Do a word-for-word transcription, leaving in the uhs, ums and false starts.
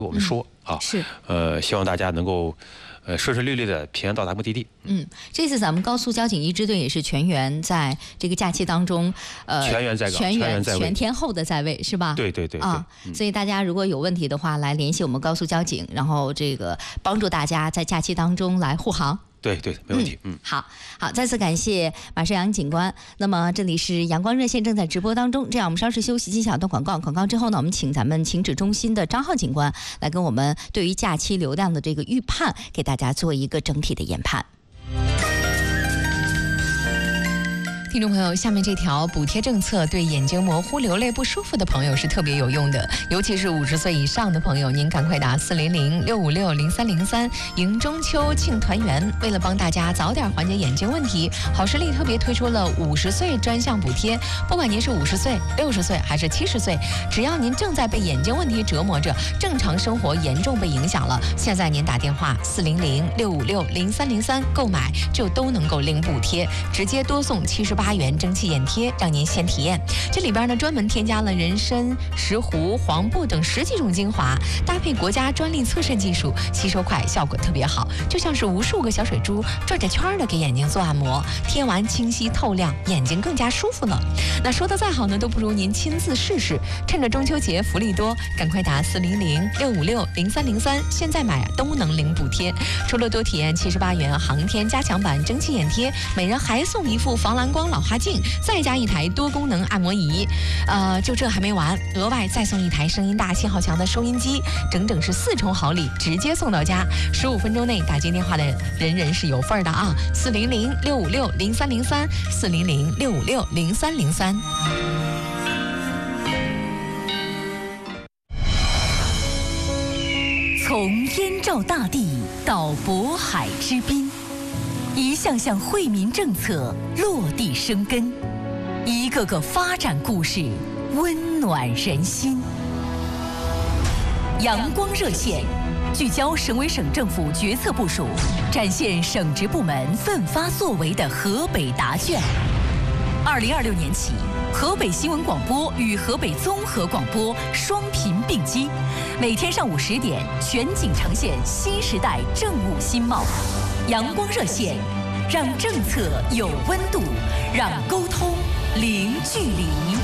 我们说、嗯、啊， 是， 呃，希望大家能够，呃，顺顺利利的平安到达目的地。 嗯，这次咱们高速交警一支队也是全员在这个假期当中，呃， 全员在岗， 全员在位， 全天候的在位，是吧？ 对对对啊、嗯，所以大家如果有问题的话，来联系我们高速交警，然后这个帮助大家在假期当中来护航。 对对，没问题。嗯， 嗯好好，再次感谢马世阳警官。那么这里是阳光热线正在直播当中，这样我们稍事休息，进小段广告。广告之后呢，我们请咱们情指中心的张浩警官来跟我们对于假期流量的这个预判，给大家做一个整体的研判。 听众朋友，下面这条补贴政策对眼睛模糊、流泪不舒服的朋友是特别有用的，尤其是五十岁以上的朋友，您赶快打四零零六五六零三零三，迎中秋庆团圆。为了帮大家早点缓解眼睛问题，好视力特别推出了五十岁专项补贴。不管您是五十岁、六十岁还是七十岁，只要您正在被眼睛问题折磨着，正常生活严重被影响了，现在您打电话四零零六五六零三零三购买，就都能够领补贴，直接多送七十八元蒸汽眼贴，让您先体验。这里边呢专门添加了人参、石斛、黄布等十几种精华，搭配国家专利侧渗技术，吸收快，效果特别好，就像是无数个小水珠转着圈的给眼睛做按摩，贴完清晰透亮，眼睛更加舒服了。那说的再好呢，都不如您亲自试试。趁着中秋节福利多，赶快打四零零六五六零三零三，现在买都能领补贴。除了多体验七十八元航天加强版蒸汽眼贴，每人还送一副防蓝光老花镜，再加一台多功能按摩仪。呃，就这还没完，额外再送一台声音大、信号强的收音机，整整是四重好礼，直接送到家。十五分钟内打进电话的人人是有份的啊！四零零六五六零三零三，四零零六五六零三零三。 从燕赵大地到渤海之滨，一项项惠民政策落地生根，一个个发展故事温暖人心。阳光热线聚焦省委省政府决策部署，展现省直部门奋发作为的河北答卷。二零二六年起，河北新闻广播与河北综合广播双频并机，每天上午十点全景呈现新时代政务新貌。阳光热线，让政策有温度，让沟通零距离。